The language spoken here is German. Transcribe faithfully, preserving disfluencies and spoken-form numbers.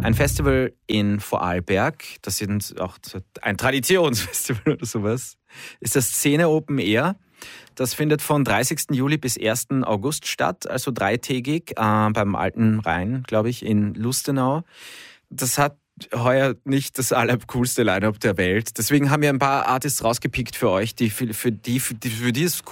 ein Festival in Vorarlberg. Das ist auch ein Traditionsfestival oder sowas. Ist das Szene Open Air. Das findet von dreißigsten Juli bis ersten August statt, also dreitägig äh, beim Alten Rhein, glaube ich, in Lustenau. Das hat heuer nicht das allercoolste Line-Up der Welt. Deswegen haben wir ein paar Artists rausgepickt für euch, die für, für, die, für, die, für die es